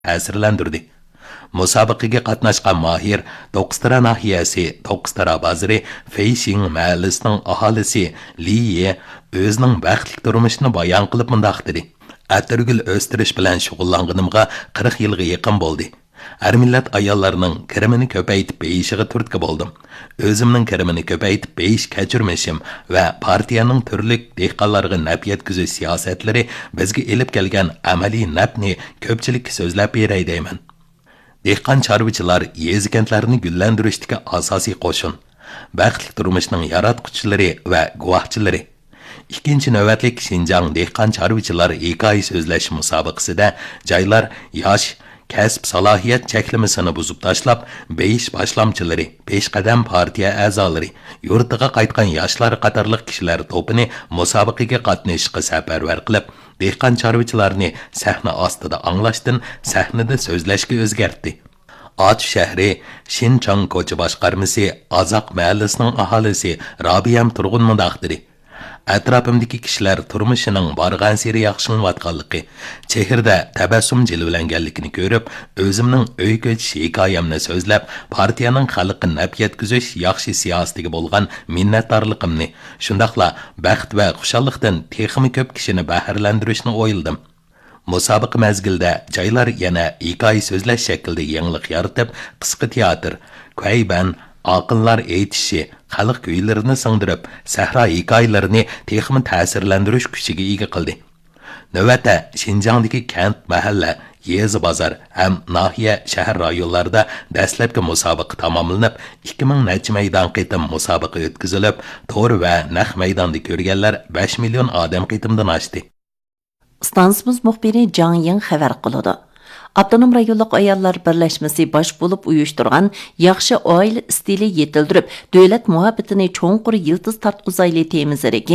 ta'sirlantirdi. Musobaqaga qatnashgan Mahir Doqstara nahiyasi Doqstara bozori Feishing mahallasining aholisi Liye o'zining baxtli turmushini bayon qilib mundaq dedi. Atirgul o'stirish bilan shug'ullanganimga 40 yilga yaqin bo'ldi. Har millat ayollarning kirimini ko'paytib beyishiga turtki bo'ldim. O'zimning kirimini ko'paytib beyish kechirmishim va partiyaning turli dehqonlarga naf yetkazish siyosatlari bizga elib kelgan amaliy nafni ko'pchilikka so'zlab beray deyman. Dehqon chorvachilar yezikentlarni gullantirishdagi asosiy qo'shin, baxtli turmushning yaratquchilari va guvohchilari. İkinci növbətlik Şinjan dehqon chorvachilar hikoya so'zlash musobaqasida joylar yosh kasb salohiyat cheklamasini buzib tashlab, beyish boshlamchilari, peshqadam partiya a'zolari, yurtiga qaytgan yoshlar qatorliq kishilar to'pini musobaqaga qatnashishga safarbar qilib, dehqon chorvachilarni sahna ostida anglashdan sahnada so'zlashga o'zgartdi. Ot shahri Shinchang ko'cha boshqarmasi Azoq mahallasining aholisi Robiyam Turg'un mundaqdiri. Atrofimdagi kishilar turmushining borgan seri yaxshilanayotganligi, chehrada tabassum jilvalanganligini ko'rib, o'zimning uy ko'chish hikoyamni so'zlab, partiyaning xalqqa naf yetkazish yaxshi siyosatiga bo'lgan minnatdorligimni, shundaqla baxt va xushallikdan texmi ko'p kishini bahrlantirishni o'yladim. Musobaqa mezgilda joylar yana hikoya so'zlash shaklida yangilik yaratib, qisqa teatr, kuyban aqllar aytishi, xalq kuylarini singdirib, sahro hikoyalarini texmi ta'sirlantirish kuchiga ega qildi. Navbatda Shinjongdagi kent, mahalla, yezi bozor ham nahiya shahar rayonlarida dastlabki musobaqa tamomlanib, 2000 necha maydon qitim musobaqa o'tkazilib, to'r va naq maydonda ko'rganlar 5 million odam qitimdan oshdi. Stansimiz muxbiri Jang Ying xabar qiladi. Abdunum rayonluq ayollar birlashmasi bosh bo'lib uyushtirgan yaxshi oila stili yetildirib, davlat muhabbatini cho'nqur yildiz tartquzayli temizligi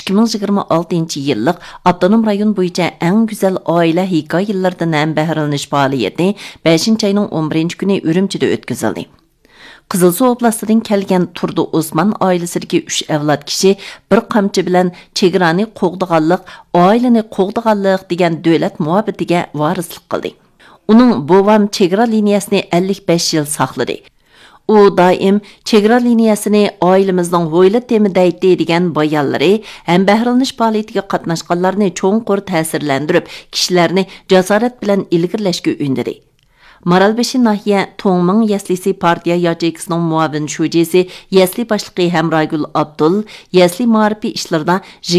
2026-yillik Abdunum rayon bo'yicha eng go'zal oila hikoyalaridan ham bahralanish faoliyati 5-oyning 11-kuni Urumchida o'tkazildi. Qizilsuv oblastidan kelgan Turdi Osman oilasidagi 3 avlod kishi bir qamchi bilan chegarani qo'g'diganlik, oilani qo'g'diganlik degan davlat muhabbatiga varislik qildi. Uning bovam chegara liniyasini 55 yil saqladi. U doim chegara liniyasini oilamizning ho'yla temidaydi degan bayonlari ham bahralanish faoliyatiga qatnashganlarni cho'nqur ta'sirlantirib, kishilarni jasorat bilan ilgirlashga undadi. Maralbeshi nahiya Tongming Yaslisi partiya yacheykisining muavin shujisi Yasli boshlig'i Hamragul Abdul Yasli ma'rifiy ishlarida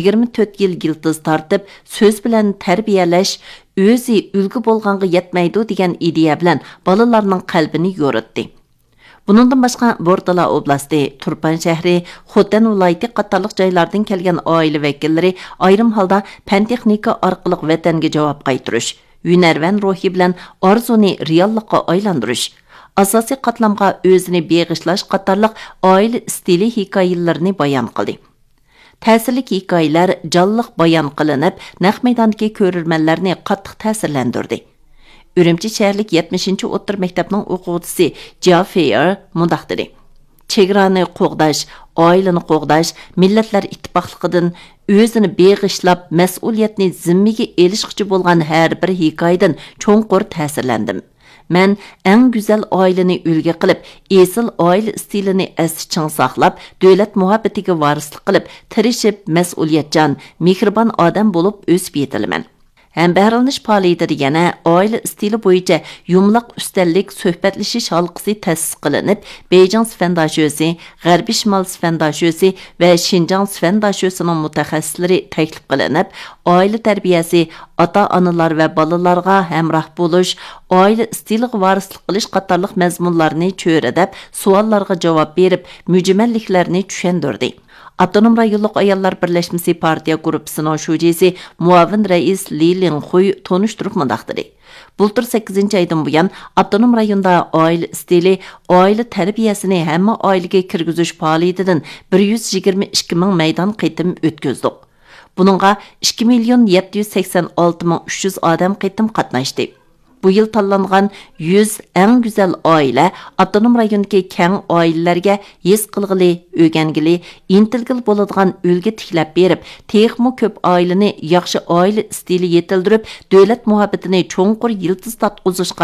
24 yil giltiz tartib, so'z bilan tarbiyalash o'zi ulgu bo'lganga yetmaydi degan ideya bilan bolalarning qalbini yo'ritdi. Bunundan boshqa Bordala oblasti, Turpan shahri, Xotan viloyati qatorliq joylardan kelgan oila vakillari ayrim holda fan texnika orqali vatanga javob qaytirish, Yunarvan ruhi bilan orzuni reallikqa aylantirish, asosiy qatlamga o'zini beg'ishlash qatorliq oila stili hikoyalarini bayon qildi. Ta'sirli hikoyalar jonliq bayon qilinib, naq maydondagi ko'rurmanlarni qattiq ta'sirlantirdi. Urumchi shaharlik 70-o'rta maktabning o'quvchisi Jaffer mundaq dedi. Chegarani qo'g'dash, oilani qo'g'dash, millatlar ittifoqligidan o'zini beg'ishlab, mas'uliyatni zimmiga elishqchi bo'lgan har bir hikoyadan cho'nqur ta'sirlandim. Men eng go'zal oilani ulga qilib, esil oila stilini asl saqlab, davlat muhabbatiga varislik qilib, tirishib, mas'uliyatchan, mehribon odam bo'lib o'sib yetilaman. Hem bahralanish faoliyatida yana oila stili bo'yicha yumloq ustallik suhbatlashish halqasi ta'sis qilinib, Beyjing Sfandashosi, G'arbiy Shimol Sfandashosi va Shinjang Sfandashosining mutaxassislari taklif qilinib, oila tarbiyasi, ota-onalar va bolalarga hamroh bo'lish, oila stiliga varislik qilish qatorliq mazmunlarni cho'radab, savollarga javob berib, mujmalliklarni tushundirdi. Abdunum rayonluq ayollar birlashmasi partiya gruppasining shujisi muavin rais Li Lingxuy tonishtirib mundaq dedi. Bultur 8-oydan buyon Abdunum rayonda oila stili, oila tarbiyasini hamma oilaga kirgizish faoliyatidan 122 ming maydon qitim o'tkazdik. Buningga 2 million 786 ming 300 odam qitim qatnashdi. bu yıl tanlangan 100 eng güzel oila Abdunum rayonidagi keng oilalarga his qilg'ili, o'rgangili, intilgil bo'ladigan ulgi tiklab berib, texmo ko'p oilani yaxshi oila stili yetildirib, davlat muhabbatini cho'nqur yiltiz tatqizishga